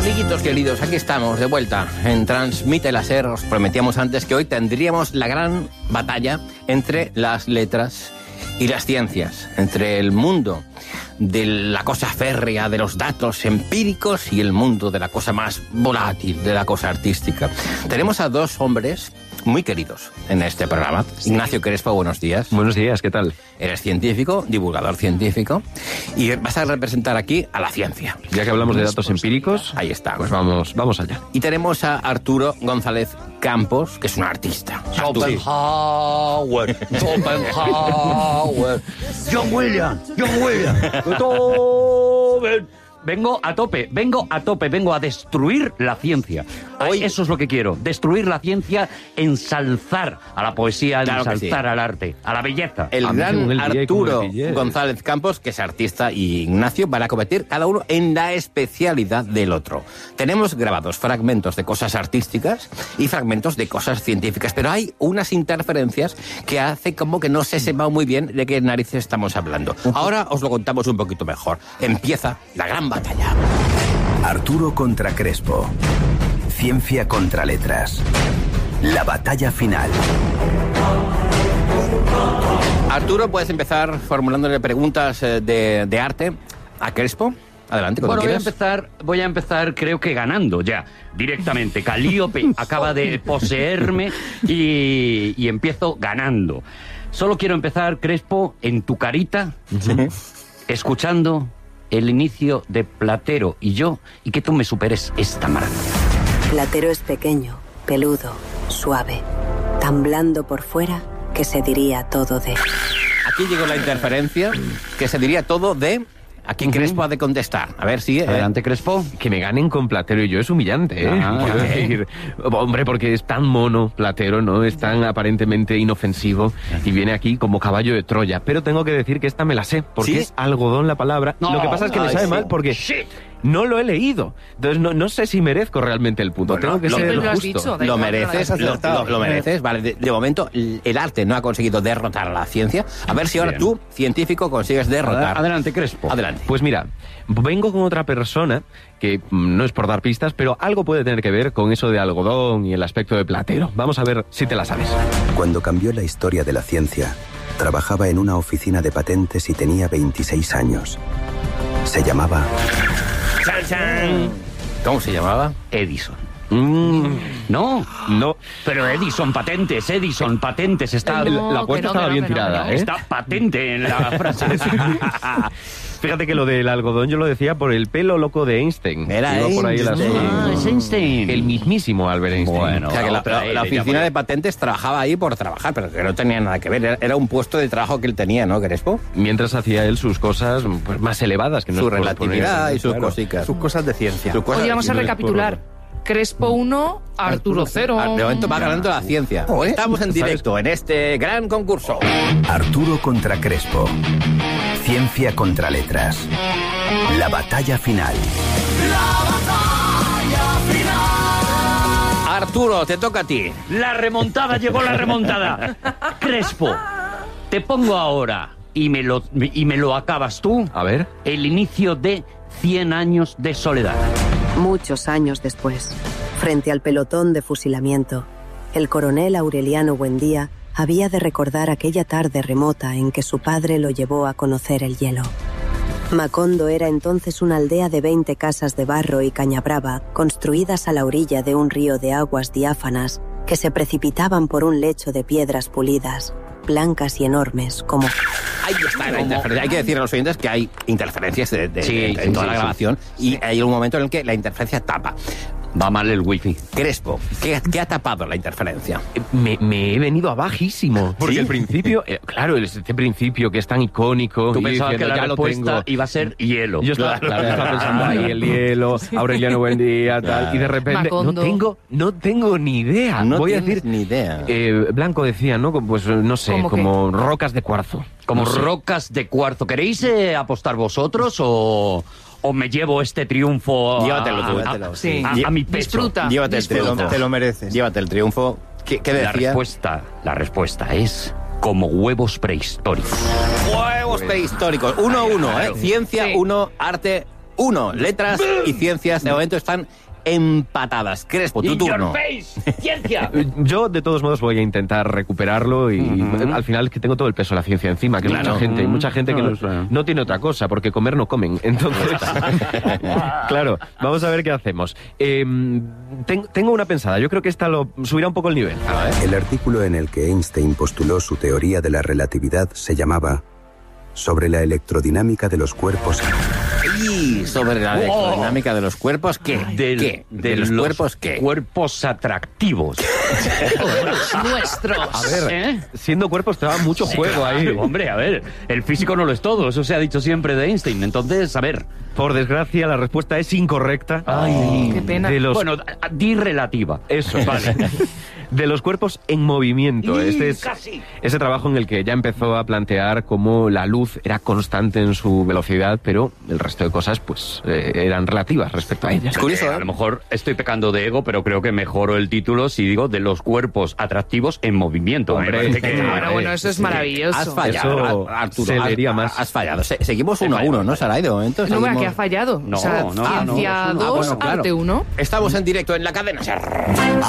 Amiguitos queridos, aquí estamos de vuelta en Transmite Láser. Os prometíamos antes que hoy tendríamos la gran batalla entre las letras y las ciencias, entre el mundo de la cosa férrea, de los datos empíricos, y el mundo de la cosa más volátil, de la cosa artística. Tenemos a dos hombres muy queridos en este programa. Ignacio Crespo, buenos días. Buenos días, ¿qué tal? Eres científico, divulgador científico, y vas a representar aquí a la ciencia. Ya que hablamos de datos empíricos, ahí está. Pues vamos allá. Y tenemos a Arturo González Campos, que es un artista. Schopenhauer. John Williams. Beethoven. Vengo a tope, vengo a destruir la ciencia. Hoy eso es lo que quiero, destruir la ciencia, ensalzar a la poesía, claro, ensalzar al arte, a la belleza. El gran Arturo González Campos, que es artista, y Ignacio van a competir cada uno en la especialidad del otro. Tenemos grabados fragmentos de cosas artísticas y fragmentos de cosas científicas, pero hay unas interferencias que hace como que no se sepa muy bien de qué narices estamos hablando. Ahora os lo contamos un poquito mejor. Empieza la gran batalla. Arturo contra Crespo. Ciencia contra letras. La batalla final. Arturo, puedes empezar formulándole preguntas de arte a Crespo. Adelante, cuando quieras. Voy a empezar, creo que ganando ya, directamente. Calíope acaba de poseerme y empiezo ganando. Solo quiero empezar, Crespo, en tu carita, escuchando el inicio de Platero y yo, y que tú me superes esta maravilla. Platero es pequeño, peludo, suave, tan blando por fuera que se diría todo de... Aquí llegó la interferencia, que se diría todo de... Aquí Crespo ha de contestar. A ver, sigue. Adelante, Crespo. Que me ganen con Platero y yo es humillante, ¿eh? Quiero decir, hombre, porque es tan mono Platero, ¿no? Es tan aparentemente inofensivo y viene aquí como caballo de Troya. Pero tengo que decir que esta me la sé, porque es algodón la palabra. No, lo que pasa es que me sabe mal porque... No lo he leído. Entonces no sé si merezco realmente el punto. Bueno, tengo que ser justo. Lo mereces, lo mereces. Vale, de momento el arte no ha conseguido derrotar a la ciencia. A ver si ahora tú, científico, consigues derrotar. Adelante, Crespo. Adelante. Pues mira, vengo con otra persona que no es por dar pistas, pero algo puede tener que ver con eso de algodón y el aspecto de Platero. Vamos a ver si te la sabes. Cuando cambió la historia de la ciencia, trabajaba en una oficina de patentes y tenía 26 años. Se llamaba... ¡Chan, chan! ¿Cómo se llamaba? Edison. No. Pero Edison patentes, está... La apuesta estaba bien tirada, ¿eh? Está patente en la frase. Fíjate que lo del algodón yo lo decía por el pelo loco de Einstein. Era Einstein. Por ahí es Einstein. El mismísimo Albert Einstein. Bueno, o sea, que la oficina de patentes trabajaba ahí por trabajar, pero que no tenía nada que ver. Era un puesto de trabajo que él tenía, ¿no, Crespo? Mientras hacía él sus cosas pues, más elevadas. Que no su relatividad y sus cositas. Sus cosas de ciencia. Hoy vamos a recapitular. Crespo 1, Arturo 0. De momento va ganando la ciencia. Hoy estamos en directo en este gran concurso. Arturo contra Crespo. Ciencia contra letras. La batalla final. Arturo, te toca a ti. La remontada, llegó la remontada. Crespo, te pongo ahora y me lo acabas tú. A ver. El inicio de 100 años de soledad. Muchos años después, frente al pelotón de fusilamiento, el coronel Aureliano Buendía había de recordar aquella tarde remota en que su padre lo llevó a conocer el hielo. Macondo era entonces una aldea de 20 casas de barro y caña brava, construidas a la orilla de un río de aguas diáfanas que se precipitaban por un lecho de piedras pulidas, blancas y enormes como... Ahí está la interferencia. Hay que decir a los oyentes que hay interferencias en toda la grabación y hay un momento en el que la interferencia tapa. Va mal el wifi. Crespo, ¿qué ha tapado la interferencia? Me he venido a bajísimo. Porque el principio, claro, este principio que es tan icónico. Tú pensabas que la respuesta iba a ser hielo. Yo estaba pensando ahí, el hielo, Aureliano Buendía, tal. Y de repente, no tengo ni idea. Voy a decir ni idea. Blanco decía, ¿no? Pues no sé, como rocas de cuarzo. Como rocas de cuarzo. ¿Queréis apostar vosotros o me llevo este triunfo Llévatelo tú. A mi pecho? Disfruta. Llévate el triunfo. Te lo mereces. Llévate el triunfo. ¿Qué decía? La respuesta es como huevos prehistóricos. Huevos prehistóricos. 1-1, ¿eh? Ciencia 1, arte 1. Letras y ciencias de momento están empatadas. Crespo, tu turno. ¡Ciencia! Yo, de todos modos, voy a intentar recuperarlo y al final es que tengo todo el peso de la ciencia encima, que Claro. mucha gente que no tiene otra cosa, porque comer no comen. Entonces, claro, vamos a ver qué hacemos. Tengo una pensada, yo creo que esta lo subirá un poco el nivel. El artículo en el que Einstein postuló su teoría de la relatividad se llamaba Sobre la electrodinámica de los cuerpos. Y sobre la electrodinámica de los cuerpos, ¿qué? ¿Qué? ¿De los cuerpos qué? Cuerpos atractivos. Nuestros. A ver, siendo cuerpos te da mucho juego ahí. Claro, hombre, a ver, el físico no lo es todo, eso se ha dicho siempre de Einstein. Entonces, a ver. Por desgracia, la respuesta es incorrecta. Ay, qué pena. De los... Bueno, di relativa. Eso, vale. De los cuerpos en movimiento. Este es casi. ese trabajo en el que ya empezó a plantear cómo la luz era constante en su velocidad, pero el resto de cosas, pues, eran relativas respecto a ella. Es curioso, A lo mejor estoy pecando de ego, pero creo que mejoro el título si digo de los cuerpos atractivos en movimiento. Hombre, Me parece que- Bueno, eso es maravilloso. Has fallado, Eso Arturo. se leería más. Has fallado. Seguimos 1-1, ¿no, Saray? De momento. No, seguimos- que ha fallado. No, o sea, no, ciencia no, 2, bueno, claro. arte 1. Estamos en directo en la cadena SER.